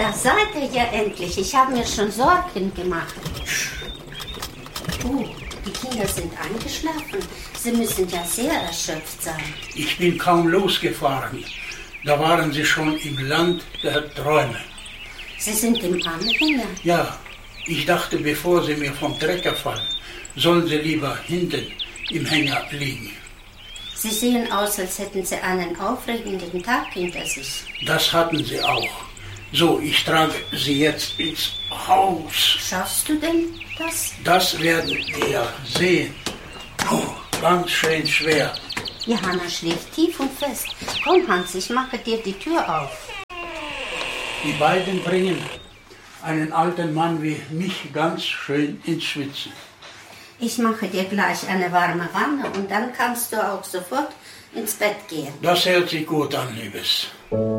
Da seid ihr ja endlich. Ich habe mir schon Sorgen gemacht. Die Kinder sind eingeschlafen. Sie müssen ja sehr erschöpft sein. Ich bin kaum losgefahren. Da waren sie schon im Land der Träume. Sie sind im Anhänger? Ja, ich dachte, bevor sie mir vom Trecker fallen, sollen sie lieber hinten im Hänger liegen. Sie sehen aus, als hätten Sie einen aufregenden Tag hinter sich. Das hatten sie auch. So, ich trage sie jetzt ins Haus. Schaffst du denn das? Das werden wir sehen. Ganz schön schwer. Johanna schläft tief und fest. Komm, Hans, ich mache dir die Tür auf. Die beiden bringen einen alten Mann wie mich ganz schön ins Schwitzen. Ich mache dir gleich eine warme Wanne und dann kannst du auch sofort ins Bett gehen. Das hört sich gut an, Liebes.